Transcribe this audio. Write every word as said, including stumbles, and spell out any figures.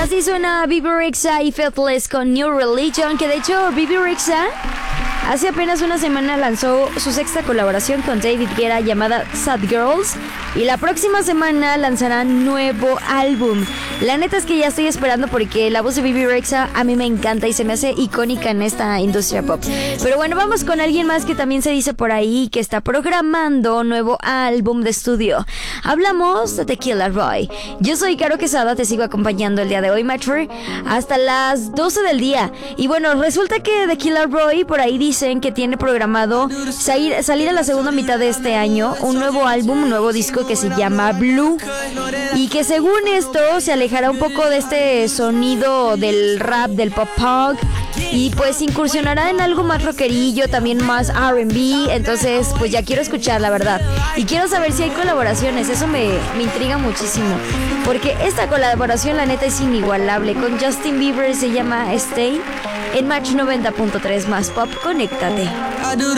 Así suena Bebe Rexha y Faithless con New Religion, que de hecho Bebe Rexha hace apenas una semana lanzó su sexta colaboración con David Guetta llamada Sad Girls, y la próxima semana lanzarán nuevo álbum. La neta es que ya estoy esperando porque la voz de Bebe Rexha a mí me encanta y se me hace icónica en esta industria pop. Pero bueno, vamos con alguien más que también se dice por ahí que está programando nuevo álbum de estudio. Hablamos de The Killer Boy. Yo soy Caro Quesada, te sigo acompañando el día de hoy, Matcher, hasta las doce del día. Y bueno, resulta que The Killer Boy por ahí dicen que tiene programado salir, salir a la segunda mitad de este año un nuevo álbum, un nuevo disco que se llama Blue, y que según esto se alejará un poco de este sonido del rap, del pop punk, y pues incursionará en algo más rockerillo, también más R and B. Entonces pues ya quiero escuchar, la verdad, y quiero saber si hay colaboraciones. Eso me, me intriga muchísimo, porque esta colaboración la neta es inigualable. Con Justin Bieber, se llama Stay, en Match noventa punto tres más pop. Conéctate.